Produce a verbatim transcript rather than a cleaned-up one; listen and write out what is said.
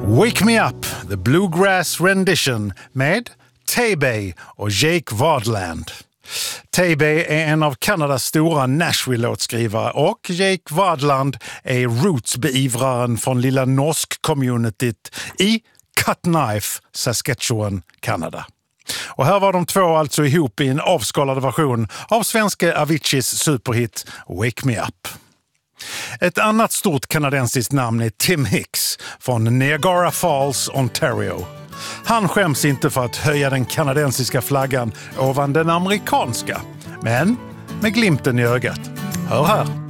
Wake Me Up, The Bluegrass Rendition med Tay-Bay och Jake Wadland. Tay-Bay är en av Kanadas stora Nashville-låtskrivare och Jake Wadland är roots-beivraren från lilla norsk-communityt i Cut Knife, Saskatchewan, Kanada. Och här var de två alltså ihop i en avskalad version av svenska Aviciis superhit Wake Me Up. Ett annat stort kanadensiskt namn är Tim Hicks från Niagara Falls, Ontario. Han skäms inte för att höja den kanadensiska flaggan ovan den amerikanska, men med glimten i ögat. Hör här!